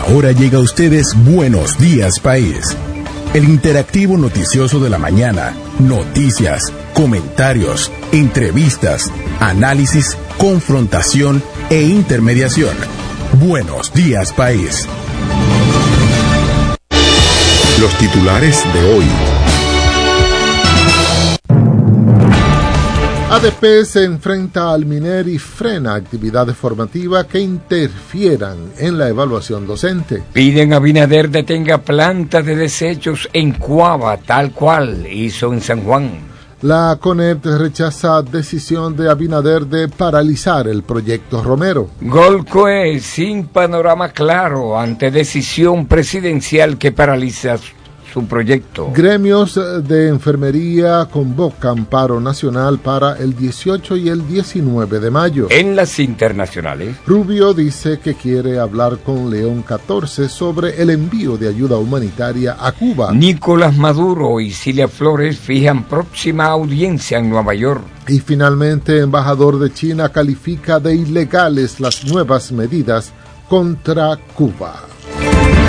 Ahora llega a ustedes Buenos Días País, el interactivo noticioso de la mañana. Noticias, comentarios, entrevistas, análisis, confrontación e intermediación. Buenos Días País. Los titulares de hoy. ADP se enfrenta al MINER y frena actividades formativas que interfieran en la evaluación docente. Piden a Abinader detenga planta de desechos en Cuava, tal cual hizo en San Juan. La CONEP rechaza decisión de Abinader de paralizar el proyecto Romero. Golcoe sin panorama claro ante decisión presidencial que paraliza su proyecto. Gremios de enfermería convocan paro nacional para el 18 y el 19 de mayo. En las internacionales, Rubio dice que quiere hablar con León XIV sobre el envío de ayuda humanitaria a Cuba. Nicolás Maduro y Cilia Flores fijan próxima audiencia en Nueva York. Y finalmente, embajador de China califica de ilegales las nuevas medidas contra Cuba.